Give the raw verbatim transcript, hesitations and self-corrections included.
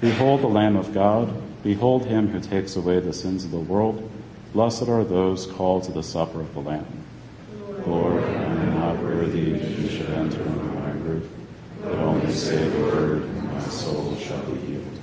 Behold the Lamb of God. Behold him who takes away the sins of the world. Blessed are those called to the supper of the Lamb. Lord, I am not worthy that you should enter under my roof, but only say the word, and my soul shall be healed.